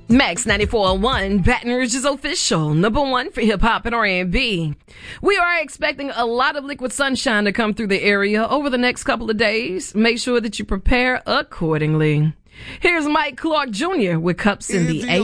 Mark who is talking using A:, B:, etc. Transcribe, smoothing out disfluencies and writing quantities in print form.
A: Max 94.1, Baton Rouge's official, number one for hip-hop and R&B. We are expecting a lot of liquid sunshine to come through the area over the next couple of days. Make sure that you prepare accordingly. Here's Mike Clark Jr. with Cups in the